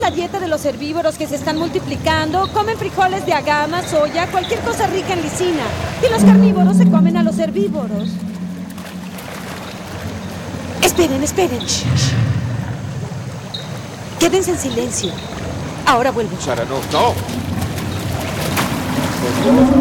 La dieta de los herbívoros que se están multiplicando comen frijoles de agama, soya, cualquier cosa rica en lisina. Y los carnívoros se comen a los herbívoros. Esperen. Shh. Quédense en silencio. Ahora vuelvo. Sara, no.